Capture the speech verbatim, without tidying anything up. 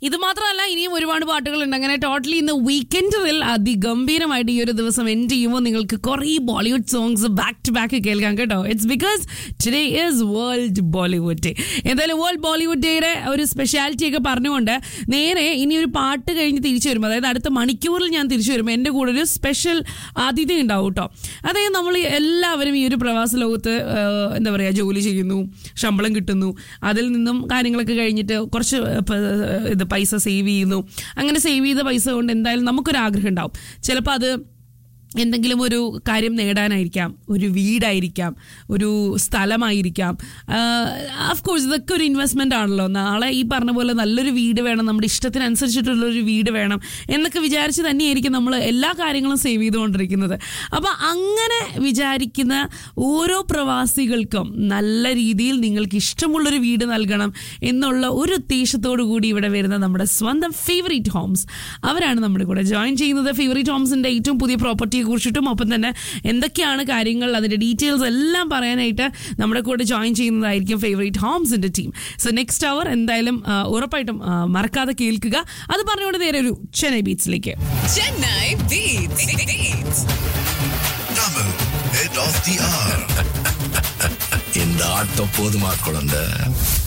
ഇത് മാത്രമല്ല ഇനിയും ഒരുപാട് പാട്ടുകളുണ്ട്. അങ്ങനെ ടോട്ടലി ഇന്ന് വീക്കെൻഡിൽ അതിഗംഭീരമായിട്ട് ഈ ഒരു ദിവസം എൻഡ് ചെയ്യുമ്പോൾ നിങ്ങൾക്ക് കുറേ Bollywood songs back to back കേൾക്കാം കേട്ടോ. It's because today is world Bollywood day. എന്തായാലും വേൾഡ് ബോളിവുഡ് ഡേയുടെ ഒരു സ്പെഷ്യാലിറ്റി ഒക്കെ പറഞ്ഞുകൊണ്ട് നേരെ ഇനി ഒരു പാട്ട് കഴിഞ്ഞ് തിരിച്ചു വരുമ്പോൾ, അതായത് അടുത്ത മണിക്കൂറിൽ ഞാൻ തിരിച്ചു വരുമ്പോൾ എൻ്റെ കൂടെ ഒരു സ്പെഷ്യൽ അതിഥി ഉണ്ടാവും കേട്ടോ. അതായത് നമ്മൾ എല്ലാവരും ഈ ഒരു പ്രവാസ ലോകത്ത് എന്താ പറയുക, ജോലി ചെയ്യുന്നു, ശമ്പളം കിട്ടുന്നു, അതിൽ നിന്നും കാര്യങ്ങളൊക്കെ കഴിഞ്ഞിട്ട് കുറച്ച് ഇത് പൈസ സേവ് ചെയ്യുന്നു. അങ്ങനെ സേവ് ചെയ്ത പൈസ കൊണ്ട് എന്തായാലും നമുക്കൊരാഗ്രഹം ഉണ്ടാവും. ചിലപ്പോൾ അത് എന്തെങ്കിലും ഒരു കാര്യം നേടാനായിരിക്കാം, ഒരു വീടായിരിക്കാം, ഒരു സ്ഥലമായിരിക്കാം. ഓഫ് കോഴ്സ് ഇതൊക്കെ ഒരു ഇൻവെസ്റ്റ്മെൻ്റ് ആണല്ലോ. നാളെ ഈ പറഞ്ഞ പോലെ നല്ലൊരു വീട് വേണം, നമ്മുടെ ഇഷ്ടത്തിനനുസരിച്ചിട്ടുള്ളൊരു വീട് വേണം എന്നൊക്കെ വിചാരിച്ച് തന്നെയായിരിക്കും നമ്മൾ എല്ലാ കാര്യങ്ങളും സേവ് ചെയ്തുകൊണ്ടിരിക്കുന്നത്. അപ്പോൾ അങ്ങനെ വിചാരിക്കുന്ന ഓരോ പ്രവാസികൾക്കും നല്ല രീതിയിൽ നിങ്ങൾക്ക് ഇഷ്ടമുള്ളൊരു വീട് നൽകണം എന്നുള്ള ഒരു ഉദ്ദേശത്തോടു കൂടി ഇവിടെ വരുന്ന നമ്മുടെ സ്വന്തം ഫേവറേറ്റ് ഹോംസ്, അവരാണ് നമ്മുടെ കൂടെ ജോയിൻ ചെയ്യുന്നത്. ഫേവറേറ്റ് ഹോംസിൻ്റെ ഏറ്റവും പുതിയ പ്രോപ്പർട്ടി കുറിച്ചിട്ടും ഒപ്പം തന്നെ എന്തൊക്കെയാണ് കാര്യങ്ങൾ, അതിന്റെ ഡീറ്റെയിൽസ് എല്ലാം പറയാനായിട്ട് നമ്മുടെ കൂടെ ജോയിൻ ചെയ്യുന്നതായിരിക്കും ഫേവറേറ്റ് ഹോംസിന്റെ ടീം. സോ നെക്സ്റ്റ് അവർ എന്തായാലും ഉറപ്പായിട്ടും മറക്കാതെ കേൾക്കുക. അത് പറഞ്ഞുകൊണ്ട് നേരെ ഒരു Chennai ബീറ്റ്സിലേക്ക്. Chennai beats Tamil head of the hour. இந்த ஆட்டம் போதுமா குழந்தை?